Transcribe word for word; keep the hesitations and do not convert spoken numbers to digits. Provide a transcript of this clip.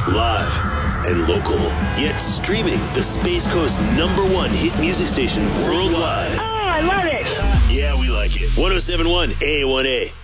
live and local, yet streaming the Space Coast number one hit music station worldwide. Oh, I love it. Yeah, we like it. one oh seven point one A one A.